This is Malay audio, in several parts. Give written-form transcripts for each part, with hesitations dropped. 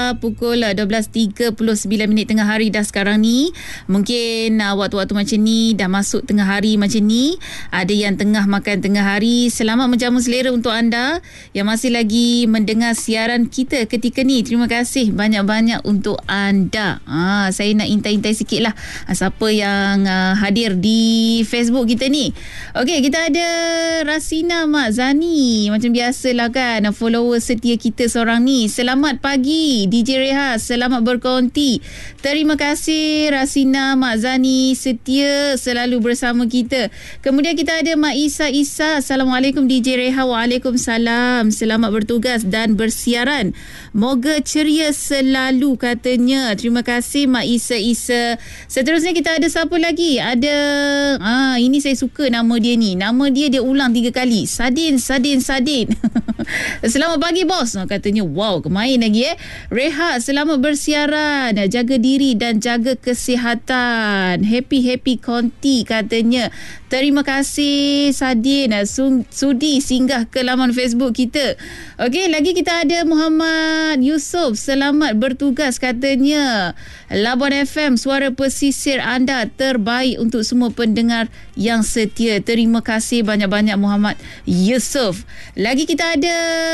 pukul 12.39 tengah hari dah sekarang ni. Mungkin waktu-waktu macam ni dah masuk tengah hari macam ni. Ada yang tengah makan tengah hari. Selamat menjamu selera untuk anda yang masih lagi mendengar siaran kita ketika ni. Terima kasih banyak-banyak untuk anda. Saya nak intai-intai sikit lah siapa yang hadir di Facebook kita ni. Okey, kita ada Rasina Mak Zani. Macam biasalah kan, follower setia kita seorang ni. Selamat pagi DJ Reha, selamat berkonti. Terima kasih Rasina Mak Zani, setia selalu bersama kita. Kemudian kita ada Mak Isa. Assalamualaikum DJ Reha. Waalaikumsalam. Selamat bertugas dan bersiaran. Moga ceria selalu katanya. Terima kasih Mak Isa. Seterusnya kita ada siapa lagi? Ada ini saya suka nama dia ni. Nama dia ulang 3 kali. Sadin. Selamat pagi bos. Katanya wow, kemain lagi Reha, selamat bersiaran. Jaga diri dan jaga kesihatan. Happy konti katanya. Terima kasih Sadin sudi singgah ke laman Facebook kita. Okey, lagi kita ada Muhammad Yusof. Selamat bertugas katanya. Labuan FM, suara pesisir anda terbaik untuk semua pendengar yang setia. Terima kasih banyak-banyak Muhammad Yusof. Lagi kita ada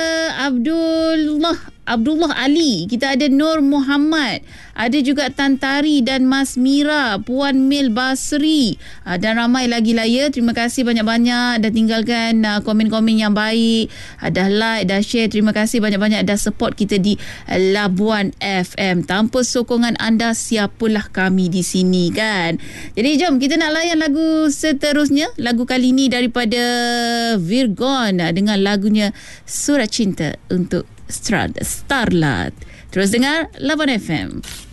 Abdullah Ali. Kita ada Nur Muhammad. Ada juga Tantari dan Mas Mira, Puan Mil Basri, dan ramai lagi lah ya. Terima kasih banyak-banyak dah tinggalkan komen-komen yang baik, dah like, dah share. Terima kasih banyak-banyak dah support kita di Labuan FM. Tanpa sokongan anda, siapalah kami di sini kan. Jadi jom kita nak layan lagu seterusnya. Lagu kali ini daripada Virgon dengan lagunya Surat Cinta untuk Starlat. Terus dengar Labuan FM.